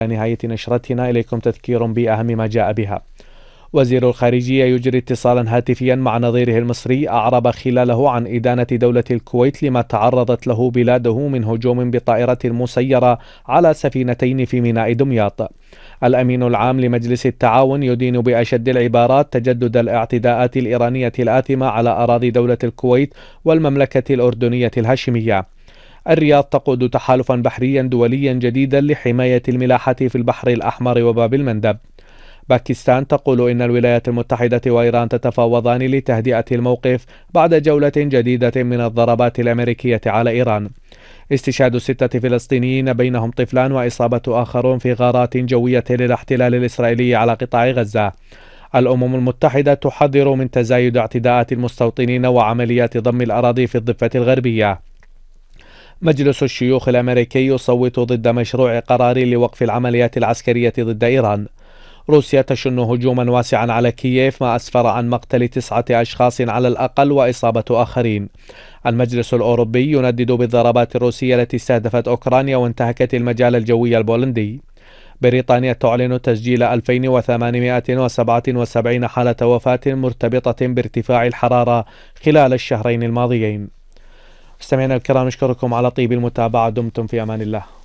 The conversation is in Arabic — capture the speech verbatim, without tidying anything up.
نهاية نشرتنا إليكم تذكير بأهم ما جاء بها. وزير الخارجية يجري اتصالا هاتفيا مع نظيره المصري أعرب خلاله عن إدانة دولة الكويت لما تعرضت له بلاده من هجوم بطائرة مسيرة على سفينتين في ميناء دمياط. الأمين العام لمجلس التعاون يدين بأشد العبارات تجدد الاعتداءات الإيرانية الآثمة على أراضي دولة الكويت والمملكة الأردنية الهاشمية. الرياض تقود تحالفا بحريا دوليا جديدا لحماية الملاحة في البحر الأحمر وباب المندب. باكستان تقول إن الولايات المتحدة وإيران تتفاوضان لتهدئة الموقف بعد جولة جديدة من الضربات الأمريكية على إيران. استشهاد ستة فلسطينيين بينهم طفلان وإصابة آخرون في غارات جوية للاحتلال الإسرائيلي على قطاع غزة. الأمم المتحدة تحذر من تزايد اعتداءات المستوطنين وعمليات ضم الأراضي في الضفة الغربية. مجلس الشيوخ الأمريكي يصوت ضد مشروع قرار لوقف العمليات العسكرية ضد إيران. روسيا تشن هجوما واسعا على كييف ما أسفر عن مقتل تسعة أشخاص على الأقل وإصابة آخرين. المجلس الأوروبي يندد بالضربات الروسية التي استهدفت أوكرانيا وانتهكت المجال الجوي البولندي. بريطانيا تعلن تسجيل ألفين وثمانمائة وسبعة وسبعين حالة وفاة مرتبطة بارتفاع الحرارة خلال الشهرين الماضيين. مستمعينا الكرام، نشكركم على طيب المتابعة. دمتم في أمان الله.